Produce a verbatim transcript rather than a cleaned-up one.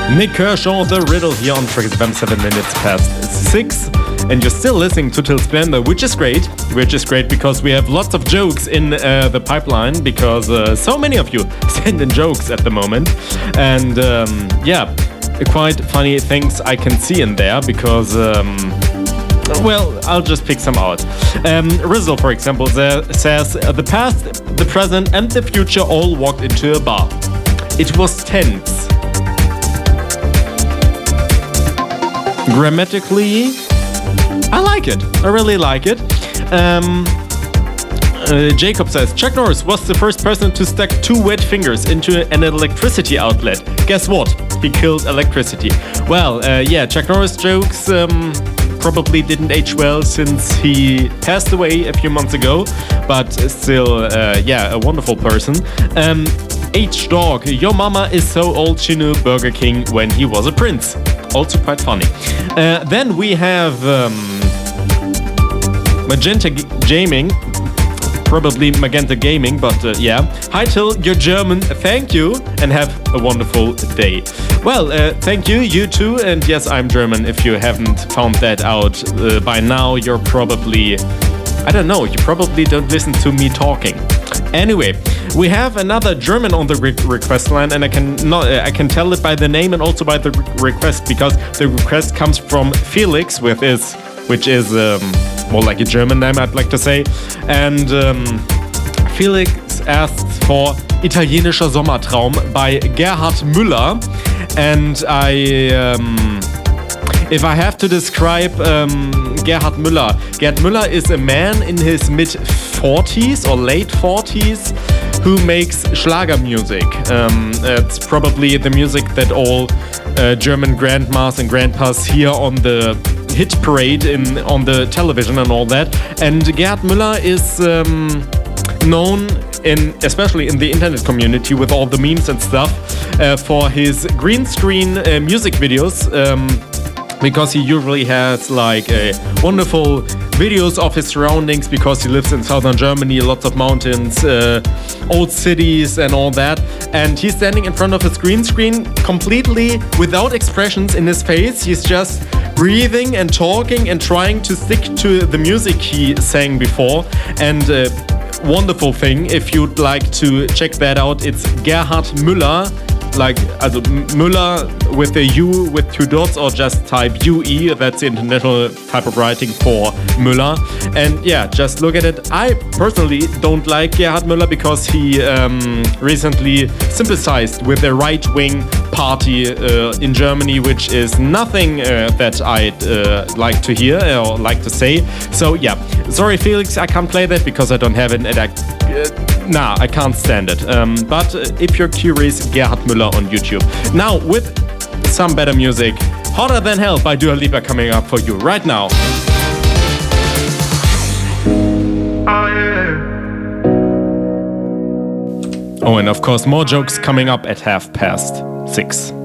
Nick Kershaw, The Riddle here on Track F M, seven minutes past six. And you're still listening to Till Splendor, which is great. Which is great because we have lots of jokes in uh, the pipeline, because uh, so many of you send in jokes at the moment. And um, yeah, quite funny things I can see in there, because... Um, Well, I'll just pick some out. Um, Rizzle, for example, says, the past, the present and the future all walked into a bar. It was tense. Grammatically, I like it. I really like it. Um, uh, Jacob says, Chuck Norris was the first person to stick two wet fingers into an electricity outlet. Guess what? He killed electricity. Well, uh, yeah, Chuck Norris jokes... Um, probably didn't age well since he passed away a few months ago, but still, uh, yeah, a wonderful person. Um, H-Dog, your mama is so old she knew Burger King when he was a prince. Also quite funny. Uh, then we have um, Magenta G- Gaming. Probably Magenta Gaming, but uh, yeah. Hi Till, you're German, thank you, and have a wonderful day. Well, uh, thank you, you too, and yes, I'm German. If you haven't found that out uh, by now, you're probably, I don't know, you probably don't listen to me talking. Anyway, we have another German on the re- request line, and I can not, uh, I can tell it by the name and also by the re- request, because the request comes from Felix, with his, which is um, more like a German name, I'd like to say. And um, Felix asked for Italienischer Sommertraum by Gerhard Müller. And I, um, if I have to describe um, Gerhard Müller, Gerhard Müller is a man in his mid forties or late forties who makes Schlager music. Um, it's probably the music that all uh, German grandmas and grandpas hear on the hit parade in on the television and all that. And Gerhard Müller is um, known in, especially in the internet community with all the memes and stuff, uh, for his green screen uh, music videos, um, because he usually has like uh, wonderful videos of his surroundings, because he lives in southern Germany, lots of mountains, uh, old cities and all that. And he's standing in front of his green screen completely without expressions in his face. He's just breathing and talking and trying to stick to the music he sang before. And uh, wonderful thing, if you'd like to check that out, it's Gerhard Müller, like also Müller with a U with two dots, or just type U E, that's the international type of writing for Müller. And yeah, just look at it. I personally don't like Gerhard Müller because he um, recently sympathized with a right-wing party uh, in Germany, which is nothing uh, that I'd uh, like to hear or like to say. So yeah, sorry Felix, I can't play that because I don't have it. And I, uh, nah, I can't stand it. Um, but uh, if you're curious, Gerhard Müller on YouTube. Now with some better music, Hotter Than Hell by Dua Lipa coming up for you right now. Oh, yeah. Oh, and of course more jokes coming up at half past six.